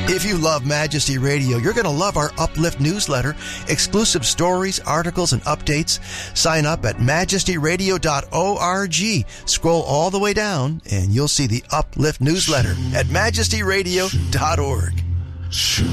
If you love Majesty Radio, you're going to love our Uplift newsletter, exclusive stories, articles, and updates. Sign up at majestyradio.org. Scroll all the way down, and you'll see the Uplift newsletter at majestyradio.org.